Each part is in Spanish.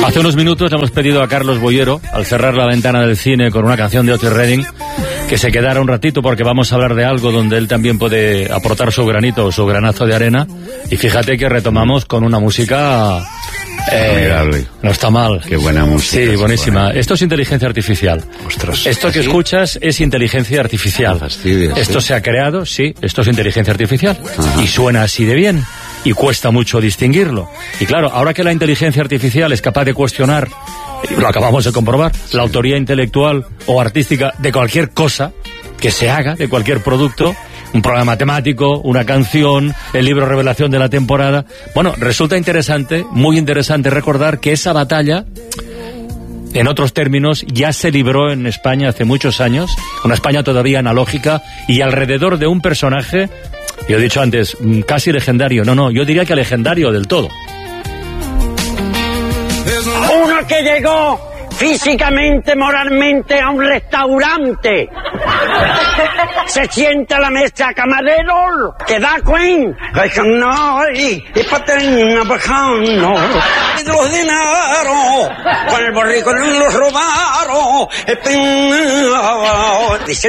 Hace unos minutos le hemos pedido a Carlos Boyero, al cerrar la ventana del cine con una canción de Otis Redding, que se quedara un ratito porque vamos a hablar de algo donde él también puede aportar su granito o su granazo de arena. Y fíjate que retomamos con una música... no está mal. Qué buena música. Sí, buenísima. Esto es inteligencia artificial. Ostras. Esto que escuchas es inteligencia artificial. Esto se ha creado, sí, esto es inteligencia artificial. Ajá. Y suena así de bien. Y cuesta mucho distinguirlo. Y claro, ahora que la inteligencia artificial es capaz de cuestionar, lo acabamos de comprobar, la autoría intelectual o artística de cualquier cosa que se haga, de cualquier producto, un programa matemático, una canción, el libro revelación de la temporada. Bueno, resulta interesante, muy interesante recordar que esa batalla, en otros términos, ya se libró en España hace muchos años, una España todavía analógica, y alrededor de un personaje, yo he dicho antes, casi legendario, no, yo diría que legendario del todo. Uno que llegó físicamente, moralmente a un restaurante, se sienta a la mesa camarero, que da cuen, los dineros, con el borrico los robaron, dice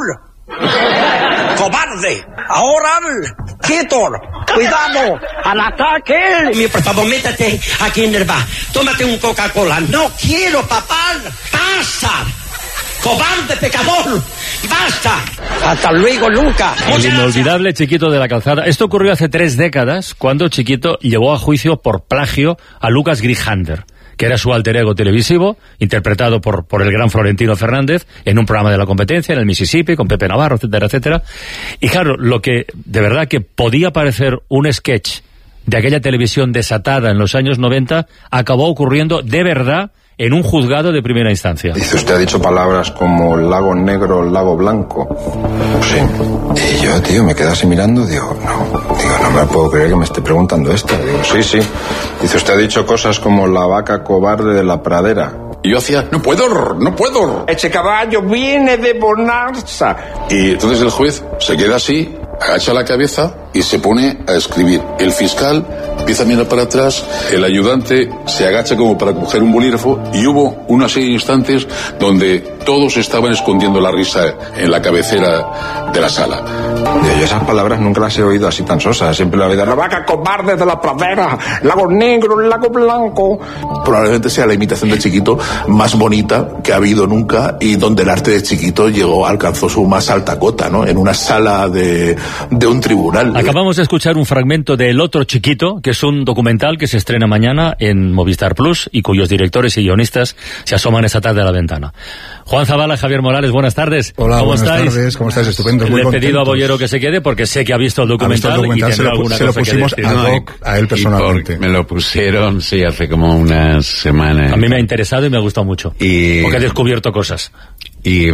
cobarde, ahora quieto, cuidado, al ataque. Por favor, métate aquí en el bar, tómate un Coca-Cola. No quiero, papá, pasa. Cobarde, pecador, basta. Hasta luego, nunca. El inolvidable Chiquito de la Calzada. Esto ocurrió hace 3 décadas, cuando Chiquito llevó a juicio por plagio a Lucas Grijander, que era su alter ego televisivo, interpretado por el gran Florentino Fernández, en un programa de La Competencia, en el Mississippi, con Pepe Navarro, etcétera, etcétera. Y claro, lo que de verdad que podía parecer un sketch de aquella televisión desatada en los años 90, acabó ocurriendo de verdad en un juzgado de primera instancia. Dice, usted ha dicho palabras como lago negro, lago blanco. Sí. Y yo, tío, me quedé así mirando, digo, no me puedo creer que me esté preguntando esto. Digo, sí. Dice, usted ha dicho cosas como la vaca cobarde de la pradera. Y yo hacía, no puedo. Ese caballo viene de Bonanza. Y entonces el juez se queda así, agacha la cabeza y se pone a escribir. El fiscal empieza a mirar para atrás, el ayudante se agacha como para coger un bolígrafo, y hubo una serie de instantes donde todos estaban escondiendo la risa en la cabecera de la sala. Yo esas palabras nunca las he oído así tan sosas, siempre la he oído, la vaca cobarde de la pradera, lago negro, lago blanco. Probablemente sea la imitación de Chiquito más bonita que ha habido nunca, y donde el arte de Chiquito alcanzó su más alta cota, ¿no? En una sala de un tribunal. Acabamos de escuchar un fragmento de El otro Chiquito, que es un documental que se estrena mañana en Movistar Plus y cuyos directores y guionistas se asoman esta tarde a la ventana. Juan Zabala, Javier Morales, buenas tardes. Hola, buenas tardes, ¿cómo estáis? Estupendo, muy contentos. Le he pedido a Boyero que se quede porque sé que ha visto el documental, y tendrá alguna se lo pusimos a él personalmente. Me lo pusieron, sí, hace como unas semanas. A mí me ha interesado y me ha gustado mucho, porque he descubierto cosas. Y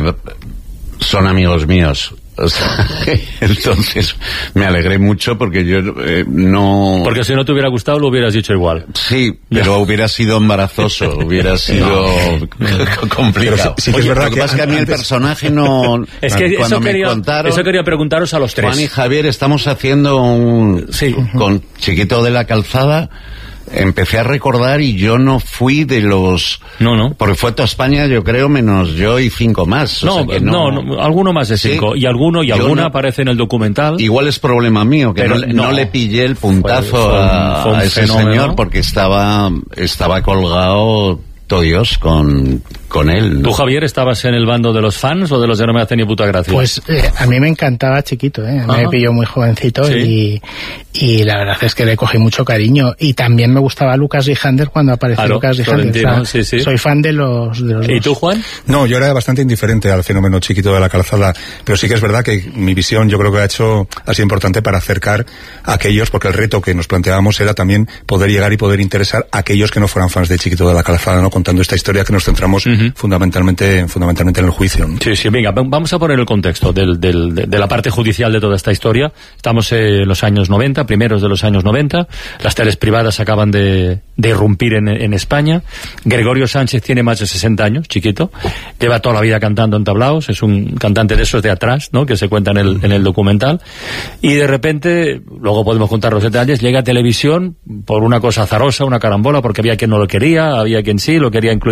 son amigos míos. O sea, entonces me alegré mucho porque yo no... Porque si no te hubiera gustado lo hubieras dicho igual. Sí, pero hubiera sido embarazoso, hubiera sido complicado. Sí, es verdad lo que pasa es que a mí el personaje no... Es que eso quería preguntaros a los tres. Juan y Javier, estamos haciendo con Chiquito de la Calzada. Empecé a recordar y yo no fui de los... No. Porque fue toda España, yo creo, menos yo y 5 más. No, alguno más de 5. ¿Sí? Y alguno y alguna aparece en el documental. Igual es problema mío, que no le pillé el puntazo a ese señor, porque estaba colgado todo Dios con él, ¿no? ¿Tú, Javier, estabas en el bando de los fans o de los de no me hace ni puta gracia? Pues a mí me encantaba Chiquito, me pilló muy jovencito, ¿sí? y la verdad es que le cogí mucho cariño, y también me gustaba Lucas Grijander cuando apareció Lucas Grijander. O sea, sí. Soy fan de los ¿Y tú, Juan? No, yo era bastante indiferente al fenómeno Chiquito de la Calzada, pero sí que es verdad que mi visión yo creo que ha sido importante para acercar a aquellos, porque el reto que nos planteábamos era también poder llegar y poder interesar a aquellos que no fueran fans de Chiquito de la Calzada, ¿no? contando esta historia que nos centramos fundamentalmente en el juicio, ¿no? Sí, venga, vamos a poner el contexto de la parte judicial de toda esta historia. Estamos en los años 90, primeros de los años 90, las teles privadas acaban de irrumpir en España. Gregorio Sánchez tiene más de 60 años, chiquito, lleva toda la vida cantando en tablaos, es un cantante de esos de atrás, ¿no?, que se cuenta en el documental, y de repente, luego podemos contar los detalles, llega a televisión por una cosa azarosa, una carambola, porque había quien no lo quería, había quien sí, lo quería incluir